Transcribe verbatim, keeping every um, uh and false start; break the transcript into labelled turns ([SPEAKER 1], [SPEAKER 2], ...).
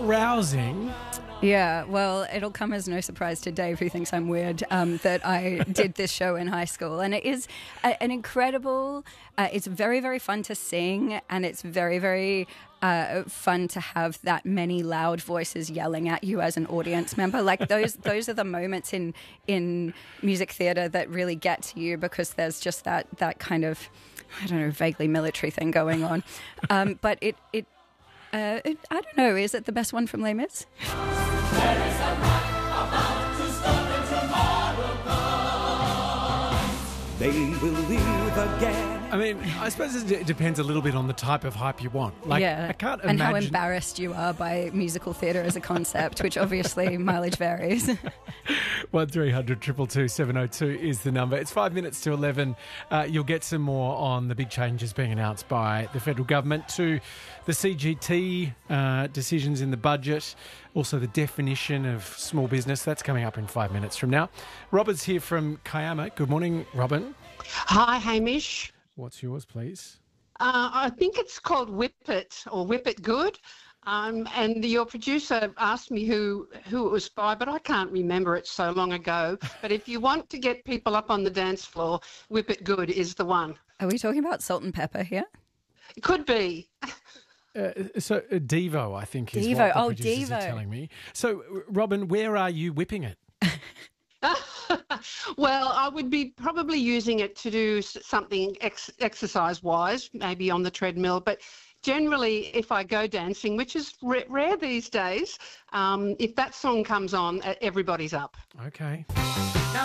[SPEAKER 1] rousing.
[SPEAKER 2] Yeah, well, it'll come as no surprise to Dave, who thinks I'm weird, um, that I did this show in high school. And it is a, an incredible, uh, it's very, very fun to sing, and it's very, very uh, fun to have that many loud voices yelling at you as an audience member. Like those those are the moments in in music theatre that really get to you, because there's just that, that kind of, I don't know, vaguely military thing going on. Um, but it... it Uh, it, I don't know, is it the best one from Les Mis?
[SPEAKER 3] There is a night about to start and tomorrow comes.
[SPEAKER 4] They will leave again.
[SPEAKER 1] I mean, I suppose it d- depends a little bit on the type of hype you want. Like,
[SPEAKER 2] yeah,
[SPEAKER 1] I can't
[SPEAKER 2] and
[SPEAKER 1] imagine...
[SPEAKER 2] how embarrassed you are by musical theatre as a concept, which obviously mileage varies.
[SPEAKER 1] one three hundred two two two seven oh two is the number. It's five minutes to eleven. Uh, you'll get some more on the big changes being announced by the federal government to the C G T, uh, decisions in the budget, also the definition of small business. That's coming up in five minutes from now. Robin's here from Kiama. Good morning, Robin.
[SPEAKER 5] Hi, Hamish.
[SPEAKER 1] What's yours, please?
[SPEAKER 5] Uh, I think it's called Whip It or Whip It Good. Um, and your producer asked me who, who it was by, but I can't remember, it so long ago. But if you want to get people up on the dance floor, Whip It Good is the one.
[SPEAKER 2] Are we talking about Salt and Pepper here?
[SPEAKER 5] It could be.
[SPEAKER 1] Uh, so uh, Devo, I think, is
[SPEAKER 2] Devo.
[SPEAKER 1] what the
[SPEAKER 2] Oh,
[SPEAKER 1] producers are
[SPEAKER 2] Devo.
[SPEAKER 1] telling me. So, Robin, where are you whipping it?
[SPEAKER 5] Well, I would be probably using it to do s- something ex- exercise-wise, maybe on the treadmill. But generally, if I go dancing, which is r- rare these days, um, if that song comes on, uh, everybody's up.
[SPEAKER 1] Okay.